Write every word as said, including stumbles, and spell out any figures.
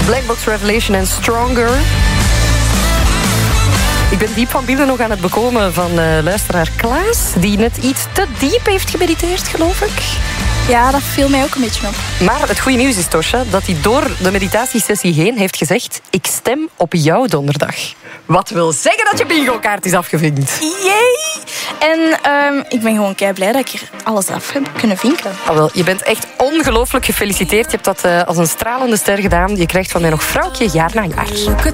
Black Box Revelation en Stronger. Ik ben diep van binnen nog aan het bekomen van uh, luisteraar Klaas, die net iets te diep heeft gemediteerd, geloof ik. Ja, dat viel mij ook een beetje op. Maar het goede nieuws is, Tosja, dat hij door de meditatiesessie heen heeft gezegd: ik stem op jou donderdag. Wat wil zeggen dat je bingo-kaart is afgevinkt. Yay! En um, ik ben gewoon kei blij dat ik er alles af heb kunnen vinken. Ah, wel, je bent echt ongelooflijk gefeliciteerd. Je hebt dat uh, als een stralende ster gedaan. Je krijgt van mij nog vrouwtje jaar na jaar.